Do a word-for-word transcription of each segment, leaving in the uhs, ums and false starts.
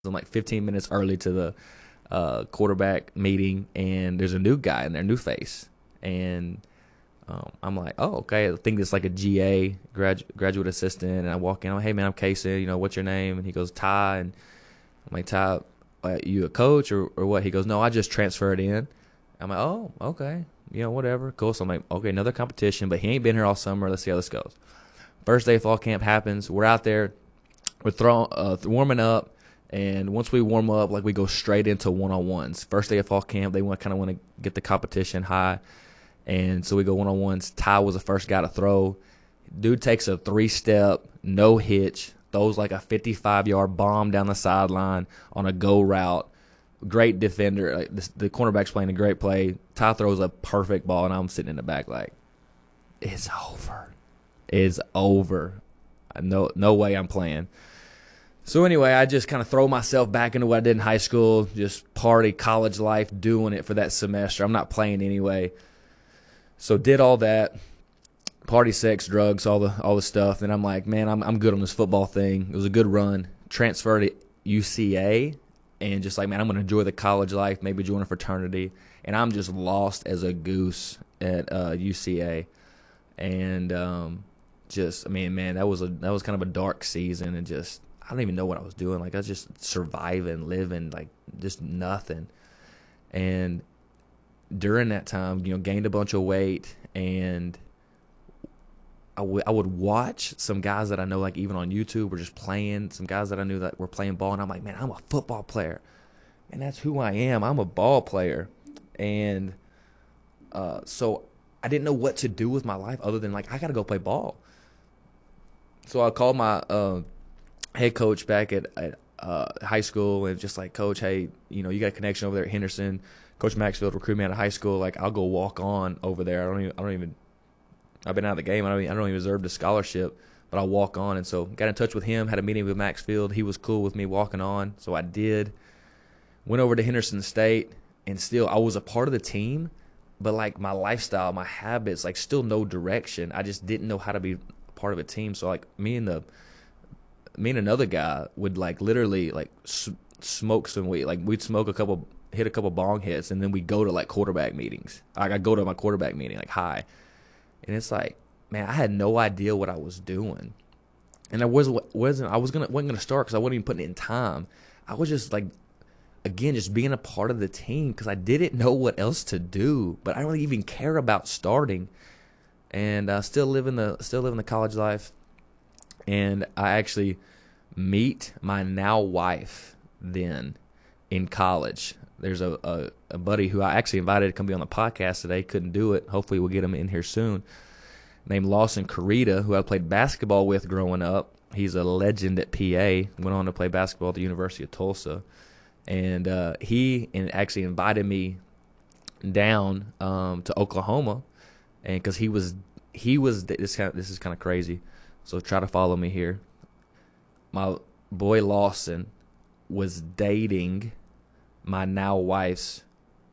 I'm like fifteen minutes early to the uh, quarterback meeting, and there's a new guy in there, new face, and um, I'm like, oh, okay. I think it's like a G A, grad, graduate assistant, and I walk in. I'm like, hey man, I'm Casey. You know, what's your name? And he goes, Ty, and I'm like, Ty, uh, you a coach or or what? He goes, no, I just transferred in. I'm like, oh, okay, you know, whatever, cool. So I'm like, okay, another competition, but he ain't been here all summer. Let's see how this goes. First day of fall camp happens. We're out there, we're throwing, uh, warming up. And once we warm up, like we go straight into one-on-ones. First day of fall camp, they want kind of want to get the competition high. And so we go one-on-ones. Ty was the first guy to throw. Dude takes a three-step, no hitch, throws like a fifty-five-yard bomb down the sideline on a go route. Great defender. Like the, the cornerback's playing a great play. Ty throws a perfect ball, and I'm sitting in the back like, it's over. It's over. No, no way I'm playing. So anyway, I just kind of throw myself back into what I did in high school, just party, college life, doing it for that semester. I'm not playing anyway. So did all that, party, sex, drugs, all the all the stuff. And I'm like, man, I'm I'm good on this football thing. It was a good run. Transferred to U C A, and just like, man, I'm going to enjoy the college life, maybe join a fraternity. And I'm just lost as a goose at uh, U C A. And um, just, I mean, man, that was a that was kind of a dark season, and just, I don't even know what I was doing. Like, I was just surviving, living, like, just nothing. And during that time, you know, gained a bunch of weight, and I, w- I would watch some guys that I know, like, even on YouTube, were just playing, some guys that I knew that were playing ball, and I'm like, man, I'm a football player. And that's who I am. I'm a ball player. And uh, so I didn't know what to do with my life other than, like, I got to go play ball. So I called my uh, – head coach back at, at uh, high school, and just like, coach, hey, you know, you got a connection over there at Henderson. Coach Maxfield recruited me out of high school. Like, I'll go walk on over there. I don't even, I don't even, I've been out of the game. I don't even, I don't even deserve the scholarship, but I'll walk on. And so got in touch with him, had a meeting with Maxfield. He was cool with me walking on. So I did. Went over to Henderson State, and still, I was a part of the team, but like my lifestyle, my habits, like still no direction. I just didn't know how to be part of a team. So like me and the, me and another guy would like literally like s- smoke some weed. Like we'd smoke a couple, hit a couple bong hits, and then we'd go to like quarterback meetings. Like I'd go to my quarterback meeting, like high. And it's like, man, I had no idea what I was doing. And I wasn't, wasn't I was gonna wasn't gonna start because I wasn't even putting in time. I was just like, again, just being a part of the team because I didn't know what else to do. But I don't really even care about starting. And uh, still living the still living the college life. And I actually meet my now wife then in college. There's a, a, a buddy who I actually invited to come be on the podcast today. Couldn't do it. Hopefully we'll get him in here soon. Named Lawson Carita, who I played basketball with growing up. He's a legend at P A. Went on to play basketball at the University of Tulsa. And uh, he actually invited me down um, to Oklahoma, and because he was he was this kind of, this is kind of crazy. So try to follow me here. My boy Lawson was dating my now wife's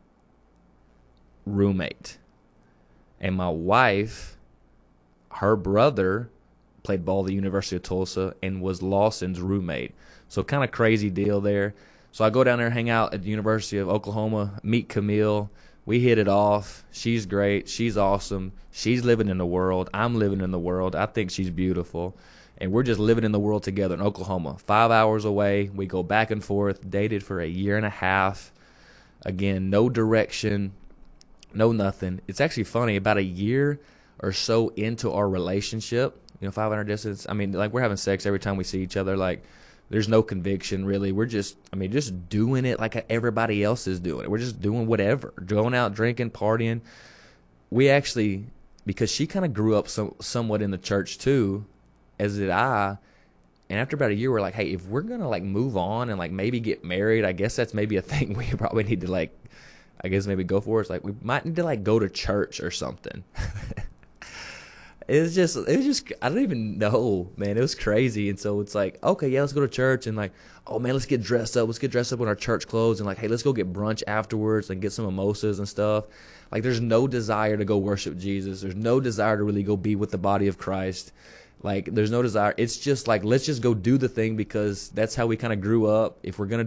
roommate. And my wife, her brother, played ball at the University of Tulsa and was Lawson's roommate. So kind of crazy deal there. So I go down there, hang out at the University of Oklahoma, meet Camille. We hit it off. She's great. She's awesome. She's living in the world. I'm living in the world. I think she's beautiful. And we're just living in the world together in Oklahoma. Five hours away. We go back and forth. Dated for a year and a half. Again, no direction. No nothing. It's actually funny. About a year or so into our relationship, you know, five hundred distance. I mean, like, we're having sex every time we see each other. Like, there's no conviction, really. We're just, I mean, just doing it like everybody else is doing it. We're just doing whatever. Going out, drinking, partying. We actually, because she kind of grew up some, somewhat in the church too, as did I. And after about a year, we're like, hey, if we're going to, like, move on and, like, maybe get married, I guess that's maybe a thing we probably need to, like, I guess maybe go for. It's like, we might need to, like, go to church or something. It was just, it was just, I don't even know, man. It was crazy. And so it's like, okay, yeah, let's go to church. And like, oh, man, let's get dressed up. Let's get dressed up in our church clothes. And like, hey, let's go get brunch afterwards and get some mimosas and stuff. Like, there's no desire to go worship Jesus. There's no desire to really go be with the body of Christ. Like, there's no desire. It's just like, let's just go do the thing because that's how we kind of grew up. If we're gonna